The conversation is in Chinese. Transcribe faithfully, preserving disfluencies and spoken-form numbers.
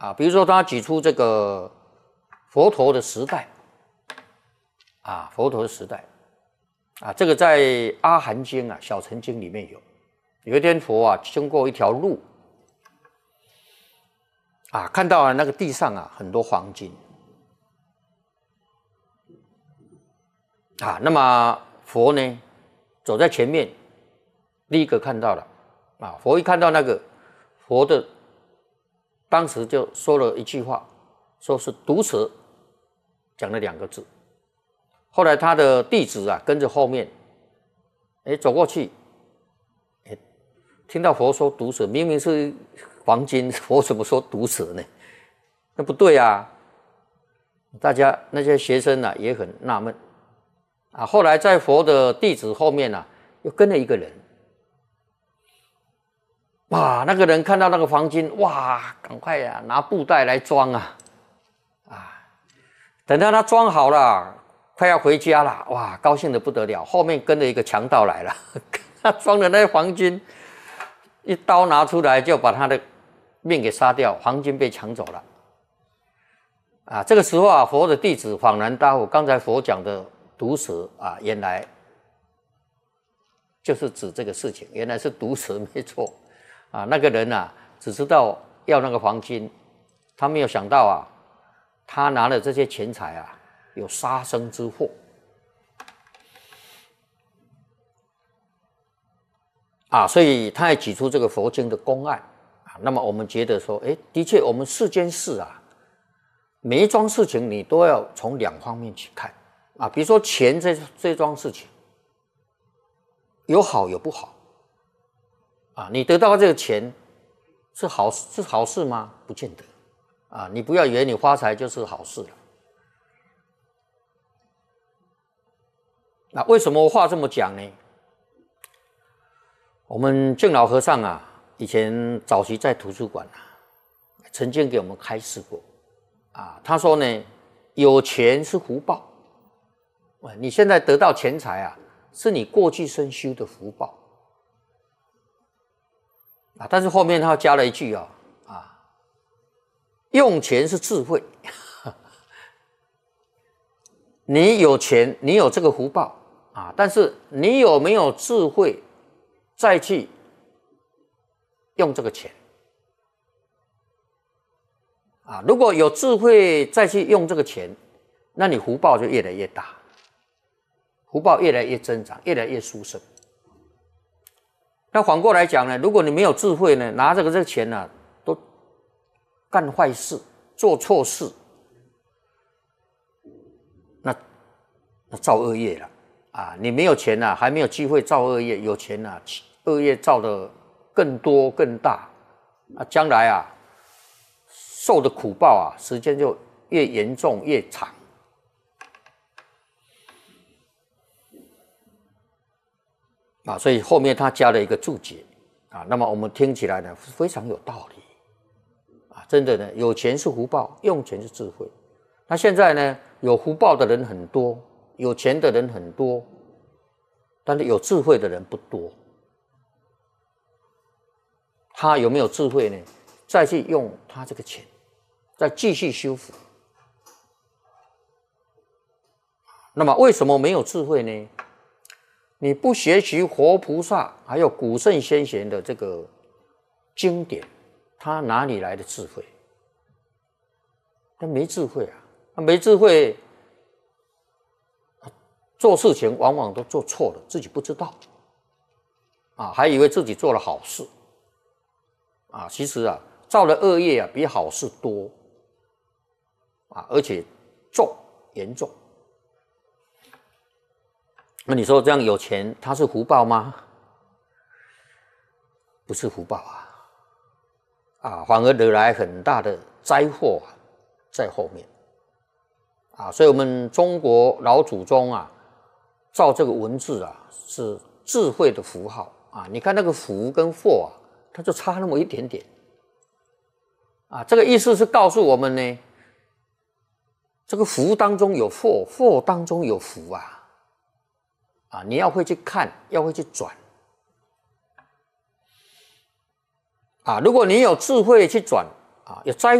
啊，比如说他举出这个佛陀的时代，啊，佛陀的时代，啊，这个在《阿含经》啊，《小乘经》里面有，有一天佛啊经过一条路，啊，看到了那个地上啊很多黄金，啊，那么佛呢走在前面，第一个看到了，啊，佛一看到那个，佛的当时就说了一句话，说是毒蛇，讲了两个字。后来他的弟子啊跟着后面，哎走过去，哎听到佛说毒蛇，明明是黄金，佛怎么说毒蛇呢？那不对啊！大家那些学生啊也很纳闷啊。后来在佛的弟子后面啊，又跟了一个人。哇，那个人看到那个黄金，哇，赶快呀、啊，拿布袋来装啊，啊，等到他装好了，快要回家了，哇，高兴得不得了。后面跟着一个强盗来了，他装的那些黄金，一刀拿出来就把他的命给杀掉，黄金被抢走了。啊，这个时候啊，佛的弟子恍然大悟，刚才佛讲的毒蛇啊，原来就是指这个事情，原来是毒蛇没错。啊，那个人啊，只知道要那个黄金，他没有想到啊，他拿了这些钱财啊，有杀生之祸。啊，所以他也举出这个佛经的公案啊。那么我们觉得说，哎，的确，我们世间事啊，每一桩事情你都要从两方面去看啊。比如说钱这这桩事情，有好有不好。啊，你得到这个钱是好是好事吗？不见得啊！你不要以为你发财就是好事了。那为什么话这么讲呢？我们净老和尚啊，以前早期在图书馆啊，曾经给我们开示过啊。他说呢，有钱是福报，你现在得到钱财啊，是你过去生修的福报。啊，但是后面他加了一句啊、哦、啊，用钱是智慧。你有钱，你有这个福报啊，但是你有没有智慧再去用这个钱啊？如果有智慧再去用这个钱，那你福报就越来越大，福报越来越增长，越来越殊胜。那反过来讲呢，如果你没有智慧呢，拿这个这个钱呢、啊，都干坏事、做错事，那那造恶业了啊！你没有钱呐、啊，还没有机会造恶业；有钱呐、啊，恶业造的更多更大啊！将来啊，受的苦报啊，时间就越严重越长。啊，所以后面他加了一个注解啊，那么我们听起来呢非常有道理啊，真的呢，有钱是福报，用钱是智慧。那现在呢，有福报的人很多，有钱的人很多，但是有智慧的人不多。他有没有智慧呢？再去用他这个钱，再继续修福。那么为什么没有智慧呢？你不学习活菩萨还有古圣先贤的这个经典，他哪里来的智慧？他没智慧啊！他没智慧，做事情往往都做错了，自己不知道啊，还以为自己做了好事啊。其实啊，造了恶业啊，比好事多啊，而且重严重。那你说这样有钱，他是福报吗？不是福报啊，啊，反而惹来很大的灾祸啊，在后面啊。所以我们中国老祖宗啊，造这个文字啊，是智慧的符号啊。你看那个福跟祸啊，它就差那么一点点啊。这个意思是告诉我们呢，这个福当中有祸，祸当中有福啊。啊，你要会去看，要会去转啊。如果你有智慧去转啊，有灾